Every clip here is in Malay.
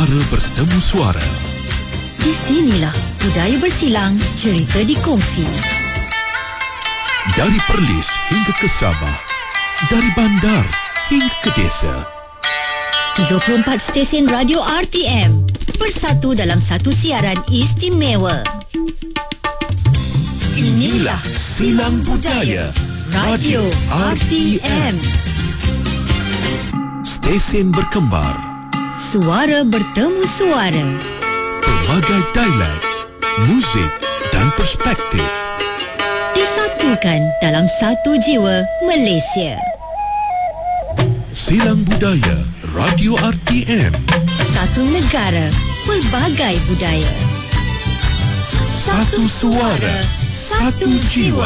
Suara bertemu suara. Di sinilah budaya bersilang, cerita dikongsi. Dari Perlis hingga ke Sabah, dari bandar hingga ke desa. 34 stesen radio RTM bersatu dalam satu siaran istimewa. Inilah Silang Budaya Radio RTM. Stesen berkembar, Suara bertemu suara. pelbagai dialek, muzik dan perspektif. Disatukan dalam satu jiwa Malaysia. Silang Budaya Radio RTM. Satu negara, pelbagai budaya. Satu suara, satu jiwa.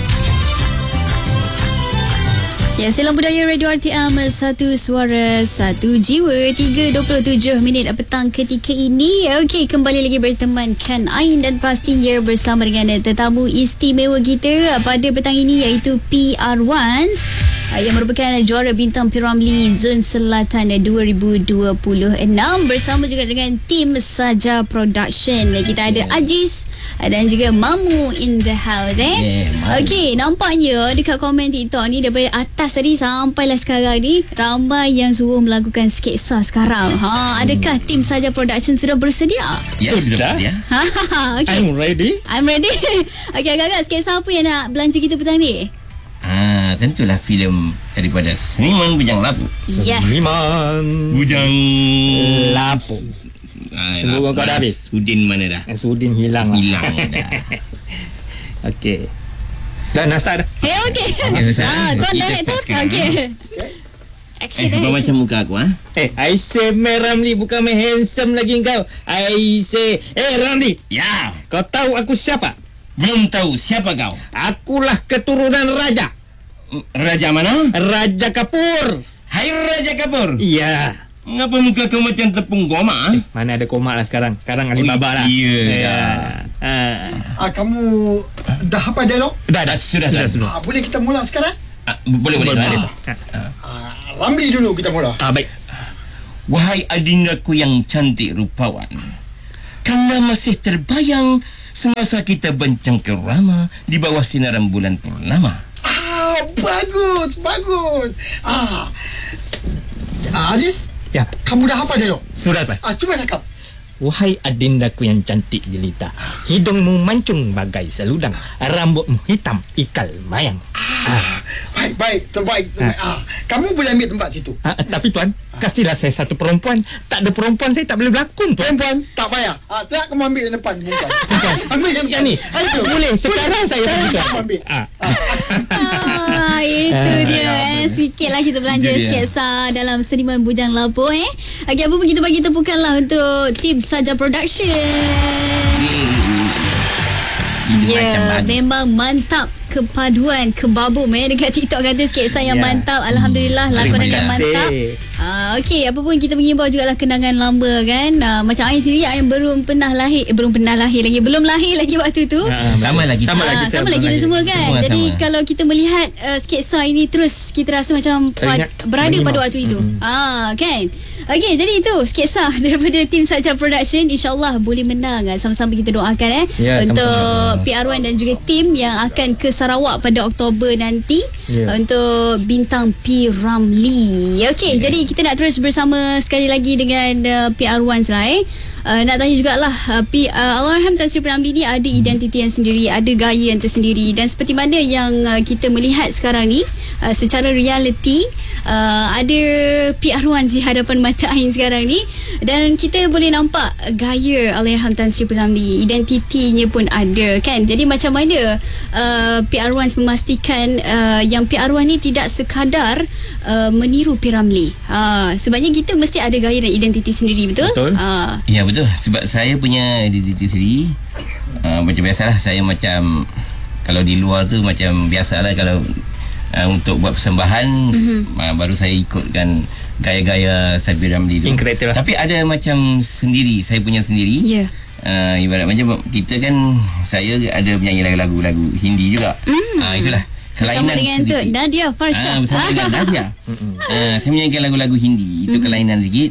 Ya, Silang Budaya Radio RTM, satu suara, satu jiwa. 3.27 petang ketika ini. Okey, kembali lagi bertemankan Ain dan pastinya bersama dengan tetamu istimewa kita pada petang ini, iaitu PR1 yang merupakan juara bintang P. Ramlee Zon Selatan 2026 bersama juga dengan tim Saja Production. Kita ada Aziz dan juga Mamu in the house. Okey, nampaknya dekat komen TikTok ni daripada atas tadi sampailah sekarang ni ramai yang suruh melakukan sketsa sekarang. Adakah tim Saja Production sudah bersedia? Ya, sudah bersedia. Okay. I'm ready. Okey, agak-agak sketsa apa yang nak belanja kita petang ni? Tentulah filem daripada Seniman Bujang Lapu. Yes. Bujang Lapu. Semua kau dah habis? Sudin mana dah? Sudin hilang Hilang dah. Okey. Dah nak start dah? Okey. Tuan director. Okey. Action Kau macam muka aku, I say Ramlee, bukan handsome lagi kau. I say, Ramlee, Ya. kau tahu aku siapa? Belum tahu siapa kau? Akulah keturunan raja. Raja mana? Raja Kapur. Hai Raja Kapur. Iya. Mengapa muka kau macam tepung goma? Mana ada komak lah sekarang. Sekarang Alibaba lah. Iya. Kamu dah hafal dialog? Dah. Sudah. Boleh kita mula sekarang? Boleh. Ramlee dulu kita mula. Baik. Wahai adindaku yang cantik rupawan, karena masih terbayang semasa kita bercengkerama di bawah sinaran bulan purnama. Bagus. Aziz, Ya. kamu dah hafal dialog? Sudah, Pak. Cuba cakap. Wahai adindaku yang cantik jelita, hidungmu mancung bagai seludang, rambutmu hitam ikal mayang. Baik, terbaik. Kamu boleh ambil tempat situ. Tapi tuan, kasihlah saya satu perempuan. Tak ada perempuan saya tak boleh berlakon, tuan. Perempuan, tak payah. Tak, kamu ambil yang depan. Ambil yang Yang ni. Boleh, sekarang saya ambil. Kamu ambil. Itu dia. Sikitlah kita belanja sketsa dalam Seniman Bujang Lapu. Okey, apa pun kita bagi tepukanlah untuk tim Saja Production. Ya, memang mantap kepaduan kebabum dekat TikTok kata sketsa yang mantap. Alhamdulillah, lakonan yang mantap. Okey, apa pun kita mengimbau jugalah kenangan lama kan. Macam Ain sendiri, Ain belum lahir lagi waktu tu. Sama lagi kita semua kan. Jadi kalau kita melihat sketsa ini terus kita rasa macam berada pada waktu itu. Kan. Okey, jadi itu sketsa daripada tim Saja Production. InsyaAllah boleh menang. Sama-sama kita doakan untuk PR1 dan juga tim yang akan ke Sarawak pada Oktober nanti untuk bintang P. Ramlee. Okey, jadi kita nak terus bersama sekali lagi dengan PR1 lah. Nak tanya jugalah, Allahyarham Tan Sri P. Ramlee ni ada identiti yang sendiri, ada gaya yang tersendiri, dan seperti mana yang kita melihat sekarang ni secara reality, ada PR1 di hadapan mata Ain sekarang ni, dan kita boleh nampak gaya Allahyarham Tan Sri P. Ramlee, identitinya pun ada kan. Jadi macam mana PR1 memastikan yang PR1 ni tidak sekadar meniru P. Ramlee? Sebabnya kita mesti ada gaya dan identiti sendiri, betul? Ya, betul. Sebab saya punya identiti sendiri. Macam biasalah, saya macam kalau di luar tu macam biasalah, kalau untuk buat persembahan baru saya ikutkan gaya-gaya P. Ramlee tu. Tapi ada macam sendiri, saya punya sendiri. Ibarat macam kita kan, saya ada menyanyi lagu-lagu Hindi juga. Itulah kelainan bersama dengan tu Nadia Farsha. Bersama dengan Nadia. Saya menyanyikan lagu-lagu Hindi. Itu kelainan sikit.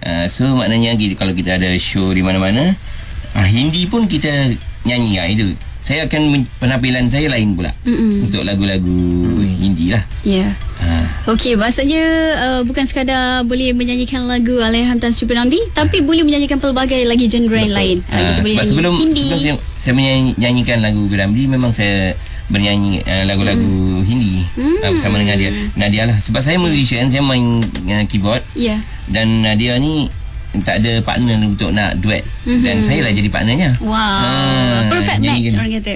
So maknanya kalau kita ada show di mana-mana, Hindi pun kita nyanyi itu. Saya akan penampilan saya lain pula untuk lagu-lagu Hindi lah. Ya. Okey, maksudnya bukan sekadar boleh menyanyikan lagu Allahyarham Tan Sri P. Ramlee, tapi boleh menyanyikan pelbagai lagi genre yang lain. Kita boleh nyanyi sebelum Hindi. saya menyanyikan lagu P. Ramlee, memang saya bernyanyi lagu-lagu Hindi bersama dengan Nadia lah. Sebab saya musician, saya main keyboard. Ya. Dan Nadia ni tak ada partner untuk nak duet, dan saya lah jadi partnernya. Wow, perfect match orang kata.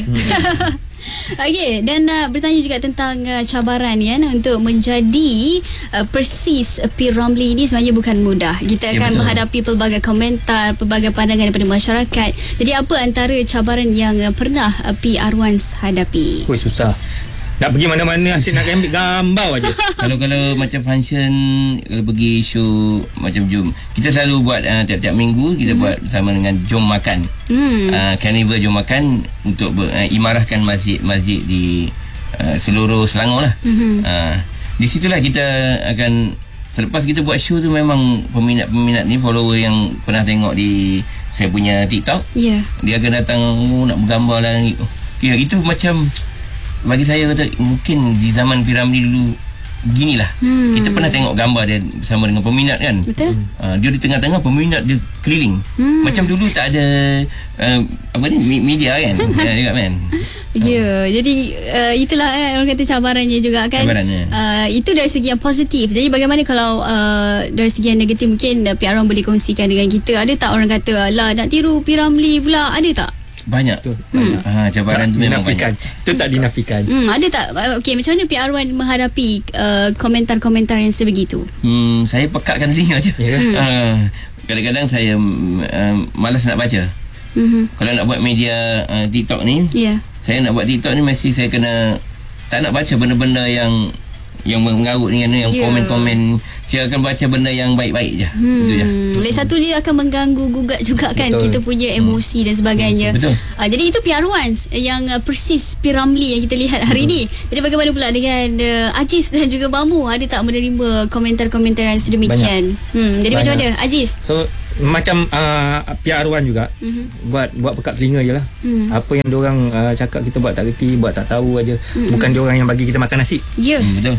Okey, dan bertanya juga tentang cabaran untuk menjadi Persis P. Ramlee ini sebenarnya bukan mudah. Kita akan menghadapi pelbagai komentar, pelbagai pandangan daripada masyarakat. Jadi apa antara cabaran yang pernah P. Arwans hadapi? Susah. Nak pergi mana-mana asyik nak ambil gambar aja. Kalau macam function, kalau pergi show macam Jom, kita selalu buat tiap-tiap minggu kita buat bersama dengan Jom Makan. Carnival Jom Makan untuk imarahkan masjid-masjid di seluruh Selangor lah. Di situlah kita akan, selepas kita buat show tu, memang peminat-peminat ni, follower yang pernah tengok di saya punya TikTok, dia akan datang, nak bergambar lah. Itu macam, bagi saya kata, mungkin di zaman P. Ramlee dulu ginilah. Kita pernah tengok gambar dia bersama dengan peminat kan. Betul. Dia di tengah-tengah, peminat dia keliling. Macam dulu tak ada media kan. kan. Jadi itulah orang kata cabarannya juga kan. Itu dari segi yang positif. Jadi bagaimana kalau dari segi yang negatif, mungkin P. Arwans boleh kongsikan dengan kita. Ada tak orang kata, alah nak tiru P. Ramlee pula? Ada tak? Banyak. Cabaran tu memang banyak. Itu tak dinafikan. Ada tak? Okey, macam mana P. Arwans menghadapi komentar-komentar yang sebegitu? Saya pekatkan telinga je. Kadang-kadang saya malas nak baca. Kalau nak buat media TikTok ni, saya nak buat TikTok ni, mesti saya kena tak nak baca benda-benda yang mengarut dengan yang komen-komen. Saya akan baca benda yang baik-baik je. Itu je. Lagi satu, dia akan mengganggu gugat juga kan. Kita punya emosi dan sebagainya. Betul. Jadi itu P. Arwans yang Persis P. Ramlee yang kita lihat hari ini. Jadi bagaimana pula dengan Aziz dan juga Mamu? Ada tak menerima komentar-komentar yang sedemikian? Jadi banyak. Macam mana Aziz? So macam P. Arwans juga buat pekat telinga je lah. Apa yang diorang cakap kita buat tak reti, buat tak tahu aja. Bukan diorang yang bagi kita makan nasi. Ya. Betul.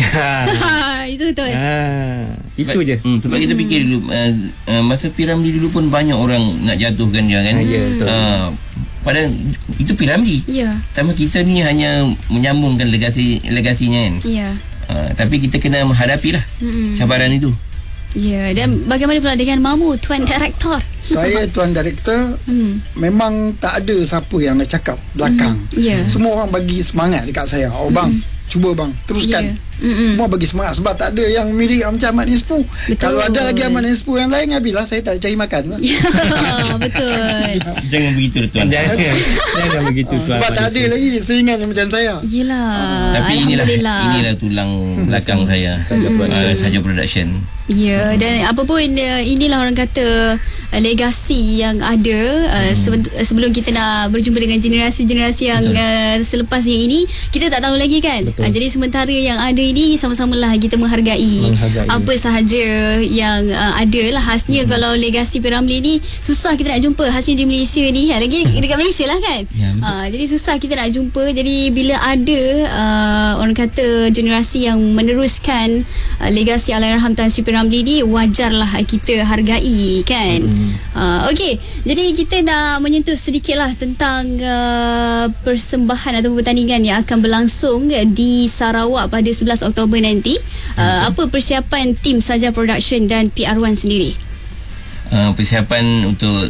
Itu betul. Itu je. Sebab kita fikir dulu, masa P. Ramlee dulu pun banyak orang nak jatuhkan dia kan. Betul. Padahal itu P. Ramlee. Tapi kita ni hanya menyambungkan legasinya kan. Tapi kita kena menghadapilah cabaran itu. Dan bagaimana pula dengan Mamu, Tuan Direktor? Saya Tuan Direktor, memang tak ada siapa yang nak cakap belakang. Semua orang bagi semangat dekat saya. Bang, cuba bang, teruskan. Semua bagi semangat. Sebab tak ada yang mirip macam Ahmad Nispu. Kalau ada lagi Ahmad Nispu yang lain, habislah saya tak cari makan. Betul. Jangan begitu Tuan. Jangan begitu Tuan. Sebab tak ada lagi seingat yang macam saya. Yelah. Tapi inilah tulang belakang saya, Saja Production. Dan apa pun, inilah orang kata legasi yang ada. Sebelum kita nak berjumpa dengan generasi-generasi yang selepas yang ini, kita tak tahu lagi kan. Jadi sementara yang ada ini, sama-samalah kita menghargai apa sahaja yang ada lah. Khasnya kalau legasi P. Ramlee ni susah kita nak jumpa khasnya di Malaysia ni, lagi dekat Malaysia lah kan. Jadi susah kita nak jumpa. Jadi bila ada orang kata generasi yang meneruskan legasi Allahyarham Tan Sri P. Ramlee ni, wajarlah kita hargai kan. Okey, jadi kita nak menyentuh sedikit lah tentang persembahan atau pertandingan yang akan berlangsung di Sarawak pada 11 Oktober nanti. Apa persiapan tim Saja Production dan P. Arwans sendiri? Persiapan untuk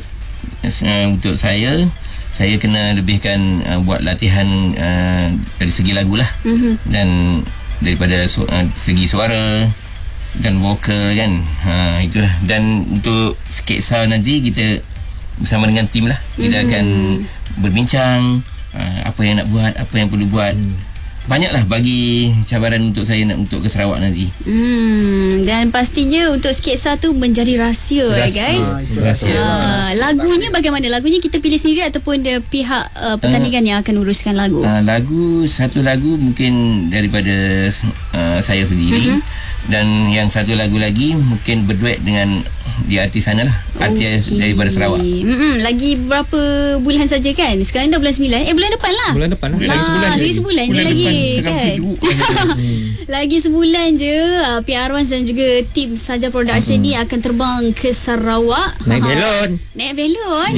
saya kena lebihkan buat latihan dari segi lagu lah. Dan daripada segi suara dan vokal kan. Itulah. Dan untuk sketsa nanti kita bersama dengan tim lah. Kita akan berbincang apa yang nak buat, apa yang perlu buat. Banyaklah bagi cabaran untuk saya untuk ke Sarawak nanti. Dan pastinya untuk sketsa tu menjadi rahsia guys. Rahsia. Lagunya bagaimana? Lagunya kita pilih sendiri ataupun pihak pertandingan yang akan uruskan lagu? Satu lagu mungkin daripada saya sendiri. Dan yang satu lagu lagi mungkin berduet dengan di artis sana lah. Artis daripada Sarawak. Lagi berapa bulan saja kan? Sekarang dah bulan 9. Bulan depan lah. Bulan depan lah. Lagi sebulan je. Lagi sebulan je lagi kan? Lagi sebulan je PR1 dan juga tim Saja Production ni akan terbang ke Sarawak. Naik belon. Naik belon.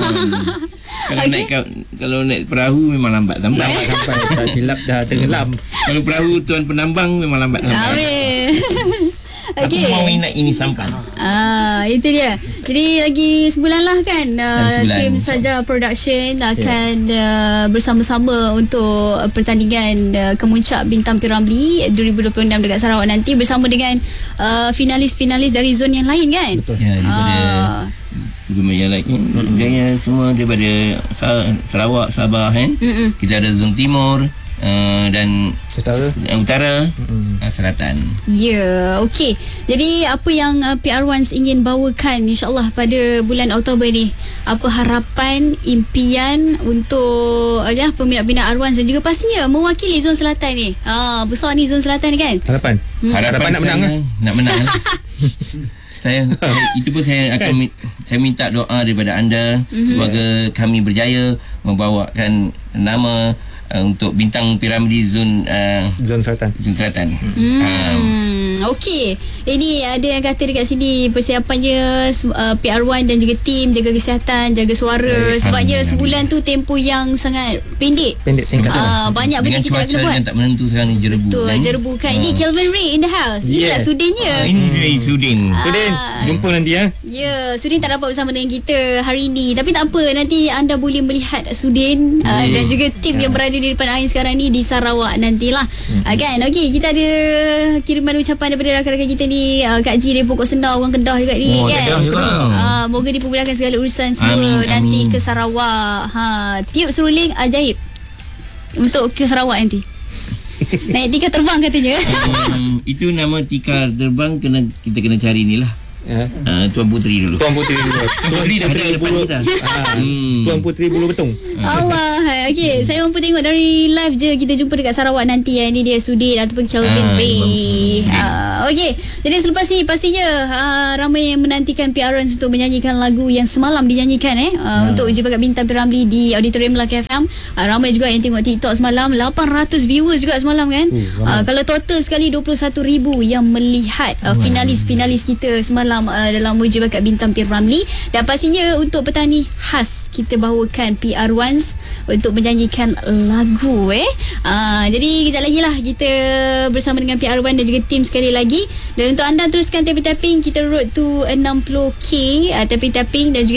Kalau naik perahu memang lambat sampai. Tak silap dah tenggelam. Kalau perahu tuan penambang memang lambat sampai. Habis. Aku mau nak ini sampai. Itu dia. Jadi lagi sebulan lah kan sebulan. tim Saja Production akan bersama-sama untuk pertandingan Kemuncak Bintang P.Ramlee 2026 dekat Sarawak nanti bersama dengan finalis-finalis dari zon yang lain kan. Betul. Ya, daripada zon yang lain. Gaya semua daripada Sarawak, Sabah kan. Kita ada zon timur dan utara, selatan. Ya, okey. Jadi apa yang PR1 ingin bawakan insya-Allah pada bulan Oktober ni? Apa harapan, impian untuk peminat-peminat R1 dan juga pastinya mewakili zon selatan ni. Besar ni zon selatan ni kan? Harapan nak menang lah. Nak menang lah. Saya itu pun saya akan saya minta doa daripada anda semoga kami berjaya membawakan nama untuk bintang P.Ramlee zon selatan. Okey. Ini ada yang kata dekat sini persiapannya PR1 dan juga tim jaga kesihatan, jaga suara sebabnya sebulan tu tempoh yang sangat pendek singkat. Banyak benda kita kena buat. Yang tak menentu sekarang ni jerebu. Betul, kan? Jerebu kan. Ini Kelvin Ray in the house. Inilah Sudinnya. Ini Sudin. Sudin, jumpa nanti ya. Ya, Sudin tak dapat bersama dengan kita hari ni. Tapi tak apa, nanti anda boleh melihat Sudin dan juga tim yang berada di depan Ain sekarang ni di Sarawak nantilah. Kan? Okey, kita ada kiriman ucapan daripada rakan-rakan kita ni, Kak Ji dari Pokok Sendar, orang Kedah juga ni kan. Kedah juga. Moga dipermudahkan segala urusan semua nanti ke Sarawak. Tiup seruling ajaib untuk ke Sarawak nanti. Naik tikar terbang katanya. Itu nama tikar terbang kita kena cari ni lah. Tuan Puteri dulu. Tuan Puteri dah ada depan kita. Tuan Puteri Bulu Betung. Allah. Okey, saya mampu tengok dari live je. Kita jumpa dekat Sarawak nanti. Ini dia Sudin ataupun Kelvin Ray. Okey, jadi selepas ni pastinya ramai yang menantikan PR1 untuk menyanyikan lagu yang semalam dinyanyikan untuk Uji Bakat Bintang P.Ramlee di Auditorium Melaka FM. Ramai juga yang tengok TikTok semalam. 800 viewers juga semalam kan. Kalau total sekali 21,000 yang melihat finalis-finalis kita semalam dalam Uji Bakat Bintang P.Ramlee. Dan pastinya untuk petang ni khas kita bawakan PR1 untuk menyanyikan lagu jadi kejap lagi lah kita bersama dengan PR1 dan juga tim sekali lagi. Dan untuk anda teruskan tapping-tapping, kita road to 60k tapping-tapping dan juga